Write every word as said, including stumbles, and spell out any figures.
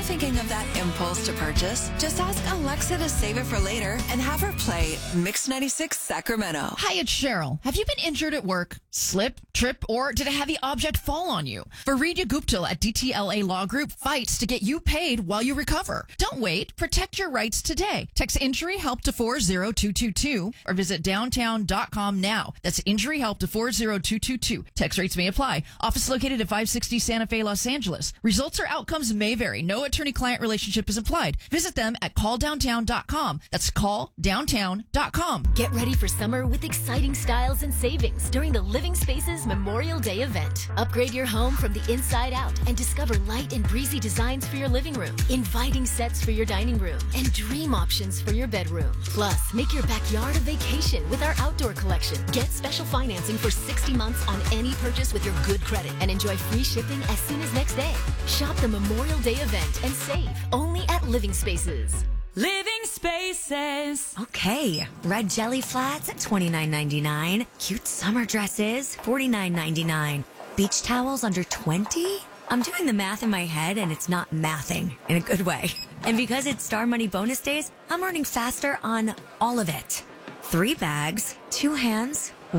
thinking of that impulse to purchase, just ask Alexa to save it for later and have her play Mix ninety-six Sacramento. Hi, it's Cheryl. Have you been injured at work? Slip, trip, or did a heavy object fall on you? Fareedia Guptal at D T L A Law Group fights to get you paid while you recover. Don't wait. Protect your rights today. Text Injury Help to four zero two two two or visit downtown dot com now. That's Injury Help to four zero two two two. Text rates may apply. Office located at five sixty Santa Fe, Los Angeles. Results or outcomes may vary. No attorney-client relationship is implied. Visit them at call downtown dot com. That's call downtown dot com. Get ready for summer with exciting styles and savings during the Living Spaces Memorial Day event. Upgrade your home from the inside out and discover light and breezy designs for your living room, inviting sets for your dining room, and dream options for your bedroom. Plus, make your backyard a vacation with our outdoor collection. Get special financing for sixty months on any purchase with your good credit and enjoy free shipping as soon as next day. Shop the Memorial Day event and save only at Living Spaces. Living Spaces. Okay, red jelly flats at twenty-nine ninety-nine. Cute summer dresses, forty-nine ninety-nine. Beach towels under twenty? I'm doing the math in my head and it's not mathing in a good way. And because it's Star Money bonus days, I'm earning faster on all of it. Three bags, two hands,